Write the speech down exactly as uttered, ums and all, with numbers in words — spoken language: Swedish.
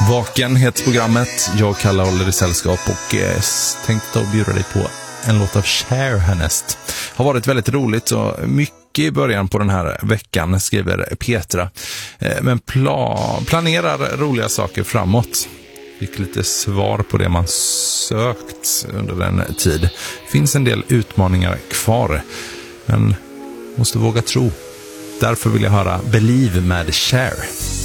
Vaken heter programmet. Jag kallar håller i sällskap och eh, tänkte att bjuda dig på en låt av Cher härnäst. Har varit väldigt roligt och mycket i början på den här veckan, skriver Petra. Eh, men pla- planerar roliga saker framåt. Fick lite svar på det man sökt under en tid. Finns en del utmaningar kvar, men måste våga tro. Därför vill jag höra Believe med Cher.